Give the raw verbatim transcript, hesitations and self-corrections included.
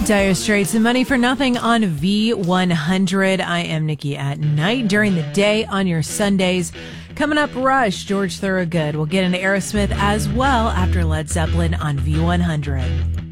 Dire Straits and Money for Nothing on V one hundred. I am Nikki at night, during the day on your Sundays. Coming up, Rush, George Thorogood. We'll get into Aerosmith as well after Led Zeppelin on V one hundred.